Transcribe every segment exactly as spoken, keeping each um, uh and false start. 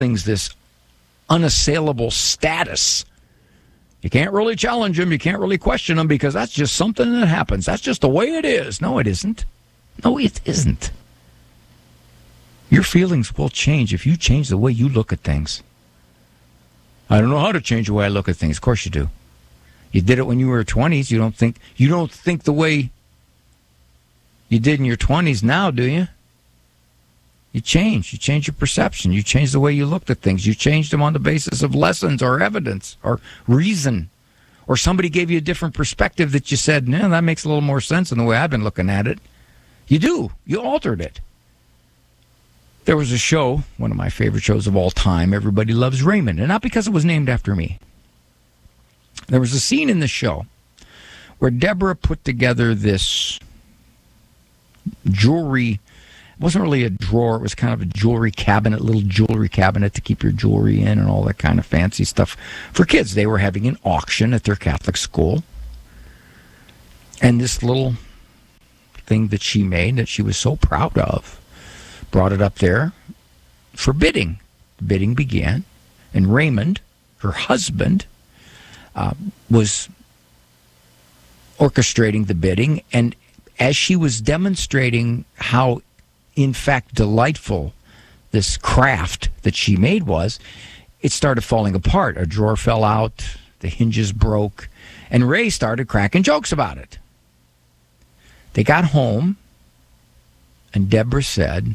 things this unassailable status. You can't really challenge them. You can't really question them because that's just something that happens. That's just the way it is. No, it isn't. No, it isn't. Your feelings will change if you change the way you look at things. I don't know how to change the way I look at things. Of course you do. You did it when you were twenties. You don't think you don't think the way you did in your twenties now, do you? You change. You change your perception. You change the way you looked at things. You changed them on the basis of lessons or evidence or reason. Or somebody gave you a different perspective that you said, no, that makes a little more sense than the way I've been looking at it. You do. You altered it. There was a show, one of my favorite shows of all time, Everybody Loves Raymond, and not because it was named after me. There was a scene in the show where Deborah put together this jewelry. It wasn't really a drawer. It was kind of a jewelry cabinet, little jewelry cabinet to keep your jewelry in and all that kind of fancy stuff for kids. They were having an auction at their Catholic school. And this little thing that she made that she was so proud of, brought it up there for bidding. The bidding began, and Raymond, her husband, uh, was orchestrating the bidding. And as she was demonstrating how, in fact, delightful this craft that she made was, it started falling apart. A drawer fell out, the hinges broke, and Ray started cracking jokes about it. They got home, and Deborah said,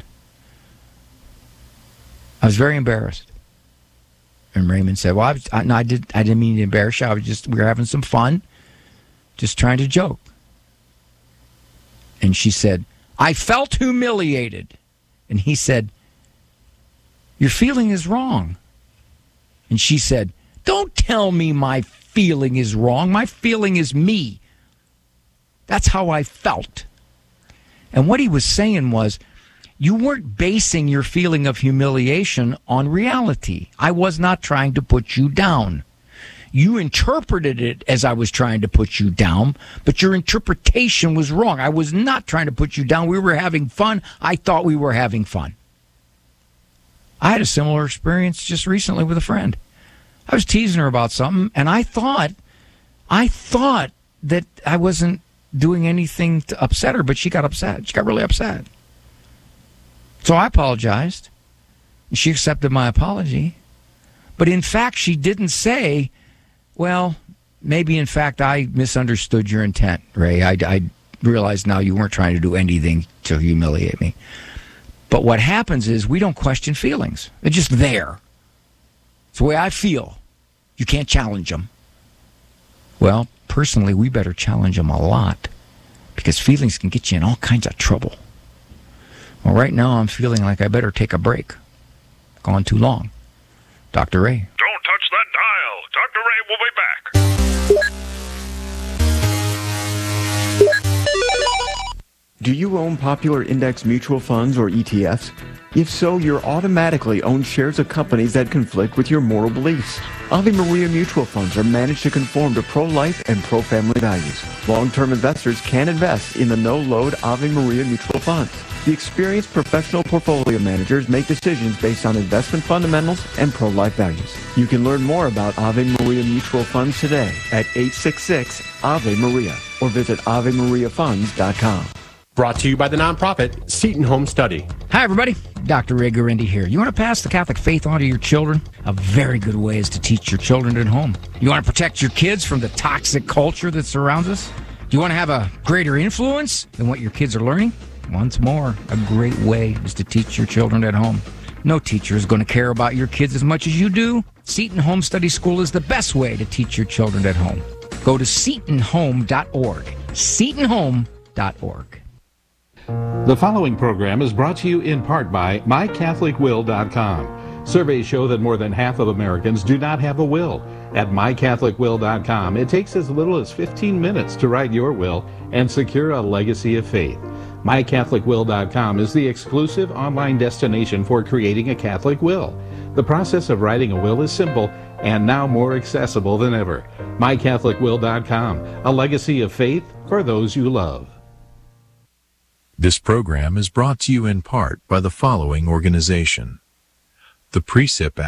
I was very embarrassed. And Raymond said, well, I, was, I, no, I, did, I didn't mean to embarrass you. I was just, we were having some fun, just trying to joke. And she said, I felt humiliated. And he said, your feeling is wrong. And she said, don't tell me my feeling is wrong. My feeling is me. That's how I felt. And what he was saying was, you weren't basing your feeling of humiliation on reality. I was not trying to put you down. You interpreted it as I was trying to put you down, but your interpretation was wrong. I was not trying to put you down. We were having fun. I thought we were having fun. I had a similar experience just recently with a friend. I was teasing her about something, and I thought, I thought that I wasn't doing anything to upset her, but she got upset. She got really upset. So I apologized. She accepted my apology. But in fact, she didn't say, well, maybe in fact I misunderstood your intent, Ray. I, I realize now you weren't trying to do anything to humiliate me. But what happens is we don't question feelings. They're just there. It's the way I feel. You can't challenge them. Well, personally, we better challenge them a lot because feelings can get you in all kinds of trouble. Well, right now I'm feeling like I better take a break. Gone too long. Doctor Ray. Don't touch that dial. Doctor Ray will be back. Do you own popular index mutual funds or E T Fs? If so, you're automatically own shares of companies that conflict with your moral beliefs. Ave Maria mutual funds are managed to conform to pro-life and pro-family values. Long-term investors can invest in the no-load Ave Maria mutual funds. The experienced professional portfolio managers make decisions based on investment fundamentals and pro-life values. You can learn more about Ave Maria mutual funds today at eight six six Ave Maria or visit ave maria funds dot com. Brought to you by the nonprofit Seton Home Study. Hi, everybody. Doctor Ray Guarendi here. You want to pass the Catholic faith on to your children? A very good way is to teach your children at home. You want to protect your kids from the toxic culture that surrounds us? Do you want to have a greater influence than what your kids are learning? Once more, a great way is to teach your children at home. No teacher is going to care about your kids as much as you do. Seton Home Study School is the best way to teach your children at home. Go to seton home dot org. seton home dot org. The following program is brought to you in part by my catholic will dot com. Surveys show that more than half of Americans do not have a will. At my catholic will dot com, it takes as little as fifteen minutes to write your will and secure a legacy of faith. my catholic will dot com is the exclusive online destination for creating a Catholic will. The process of writing a will is simple and now more accessible than ever. my catholic will dot com, a legacy of faith for those you love. This program is brought to you in part by the following organization: The Precip